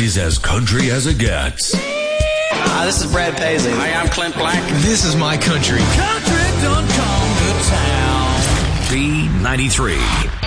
is as country as it gets. Hi, this is Brad Paisley. Hi, I'm Clint Black. This is My Country. Country don't come to town. B93.